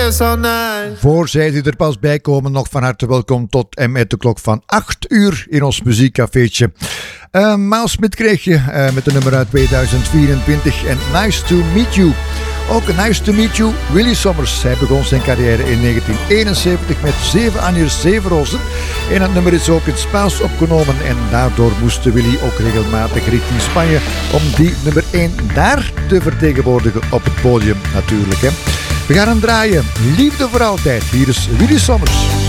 So nice. Voor zij die er pas bij komen, nog van harte welkom tot en met de klok van 8 uur in ons muziekcafeetje. Miles Smith kreeg je met de nummer uit 2024 en Nice to Meet You. Ook Nice to Meet You, Willy Sommers. Hij begon zijn carrière in 1971 met 7 Anjers, 7 rozen. En het nummer is ook in Spaans opgenomen en daardoor moest Willy ook regelmatig richting Spanje om die nummer 1 daar te vertegenwoordigen op het podium natuurlijk. Hè. We gaan hem draaien. Liefde voor altijd. Hier is Willy Sommers.